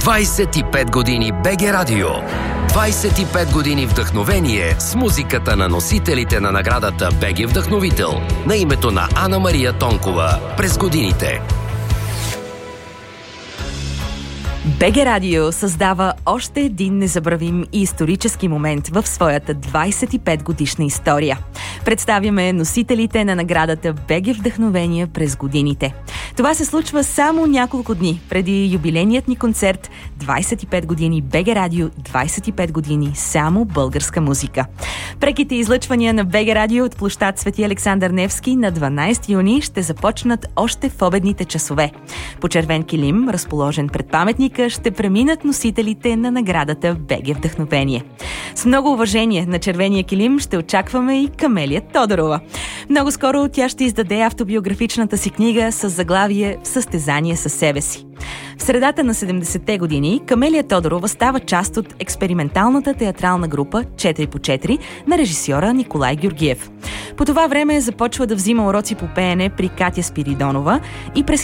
25 години БГ Радио. 25 години вдъхновение с музиката на носителите на наградата БГ Вдъхновител на името на Ана Мария Тонкова през годините. БГ Радио създава още един незабравим и исторически момент в своята 25-годишна история. Представяме носителите на наградата БГ Вдъхновение през годините. Това се случва само няколко дни преди юбилейният ни концерт 25 години БГ Радио, 25 години само българска музика. Преките излъчвания на БГ Радио от площад Свети Александър Невски на 12 юни ще започнат още в обедните часове. По червен килим, разположен пред паметника, ще преминат носителите на наградата БГ Вдъхновение. С много уважение на червения килим ще очакваме и Камелия Тодорова. Много скоро тя ще издаде автобиографичната си книга с заглавие «В състезание със себе си». В средата на 70-те години Камелия Тодорова става част от експерименталната театрална група 4x4 на режисьора Николай Георгиев. По това време започва да взима уроци по пеене при Катя Спиридонова и през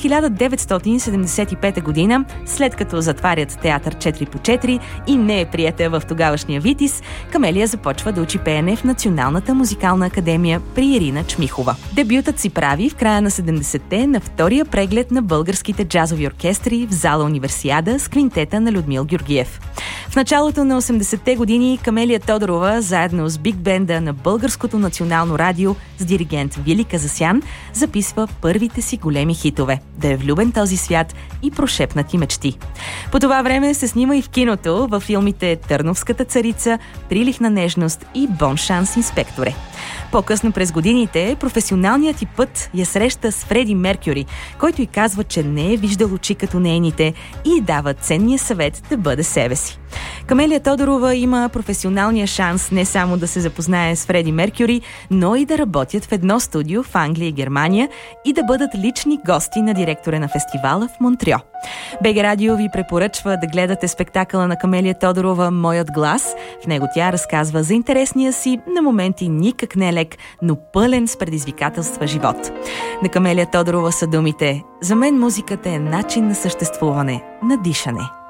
1975 година, след като затварят театър 4x4 и не е приета в тогавашния Витис, Камелия започва да учи пеене в Националната музикална академия при Ирина Чмихова. Дебютът си прави в края на 70-те на втория преглед на българските джазови оркестри в зала Универсиада с квинтета на Людмил Георгиев. В началото на 80-те години Камелия Тодорова, заедно с биг бенда на Българското национално радио с диригент Вили Казасян, записва първите си големи хитове «Да е влюбен този свят» и «Прошепнати мечти». По това време се снима и в киното във филмите «Търновската царица», «Прилив на нежност» и «Бон шанс, инспекторе». По-късно през годините професионалният ти път я среща с Фреди Меркюри, който й казва, че не е виждал очи като нейните и дава ценния съвет да бъде себе си. Камелия Тодорова има професионалния шанс не само да се запознае с Фреди Меркюри, но и да работят в едно студио в Англия и Германия и да бъдат лични гости на директора на фестивала в Монтрео. БГ Радио ви препоръчва да гледате спектакъла на Камелия Тодорова «Моят глас». В него тя разказва за интересния си, на моменти никак не лек, но пълен с предизвикателства живот. На Камелия Тодорова са думите: «За мен музиката е начин на съществуване, на дишане».